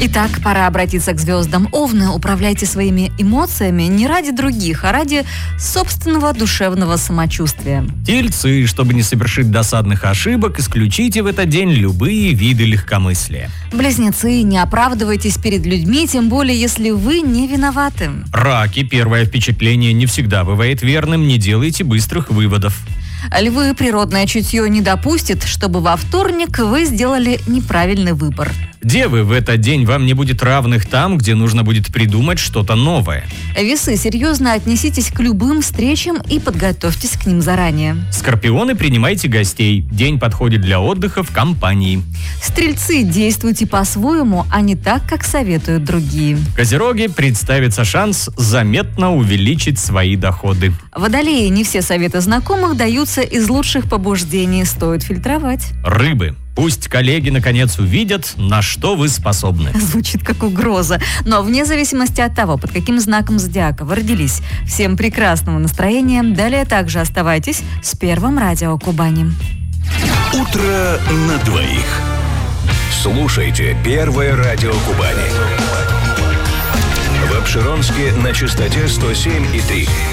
Итак, пора обратиться к звездам. Овны, управляйте своими эмоциями не ради других, а ради собственного душевного самочувствия. Тельцы, чтобы не совершить досадных ошибок, исключите в этот день любые виды легкомыслия. Близнецы, не оправдывайтесь перед людьми, тем более, если вы не виноваты. Раки, первое впечатление не всегда бывает верным, не делайте быстрых выводов. Львы, природное чутье не допустит, чтобы во вторник вы сделали неправильный выбор. Девы, в этот день вам не будет равных там, где нужно будет придумать что-то новое. Весы, серьезно отнеситесь к любым встречам и подготовьтесь к ним заранее. Скорпионы, принимайте гостей. День подходит для отдыха в компании. Стрельцы, действуйте по-своему, а не так, как советуют другие. Козероги, представится шанс заметно увеличить свои доходы. Водолеи, не все советы знакомых даются из лучших побуждений, стоит фильтровать. Рыбы, пусть коллеги наконец увидят, на что вы способны. Звучит как угроза, но вне зависимости от того, под каким знаком зодиака вы родились. Всем прекрасного настроения. Далее также оставайтесь с Первым радио Кубани. Утро на двоих. Слушайте Первое радио Кубани. В Апшеронске на частоте 107,3.